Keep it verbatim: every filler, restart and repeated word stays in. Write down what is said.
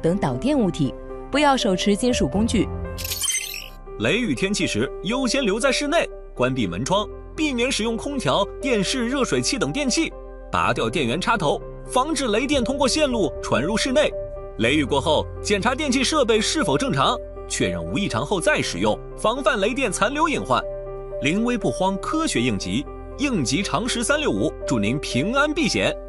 等导电物体，不要手持金属工具。 雷雨天气时，优先留在室内，关闭门窗，避免使用空调、电视、热水器等电器，拔掉电源插头，防止雷电通过线路传入室内。雷雨过后，检查电器设备是否正常，确认无异常后再使用，防范雷电残留隐患。临危不慌，科学应急，应急常识三六五，祝您平安避险。